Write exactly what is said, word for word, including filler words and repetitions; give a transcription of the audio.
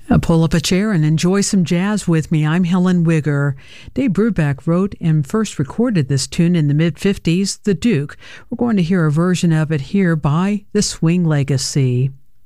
Uh, pull up a chair and enjoy some jazz with me. I'm Helen Wigger. Dave Brubeck wrote and first recorded this tune in the mid-fifties, The Duke. We're going to hear a version of it here by The Swing Legacy.